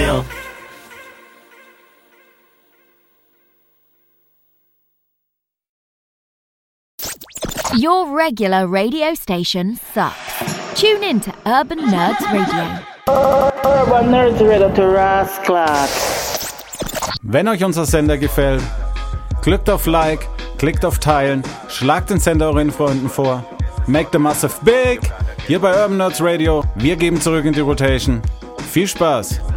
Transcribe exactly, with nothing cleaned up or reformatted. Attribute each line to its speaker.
Speaker 1: Radio.
Speaker 2: Your regular radio station sucks. Tune in to Urban Nerds Radio.
Speaker 3: Urban Nerds Radio to Rasclat.
Speaker 4: Wenn euch unser Sender gefällt, klickt auf Like, klickt auf Teilen, schlagt den Sender euren Freunden vor. Make the massive big! Hier bei Urban Nerds Radio. Wir geben zurück in die Rotation. Viel Spaß!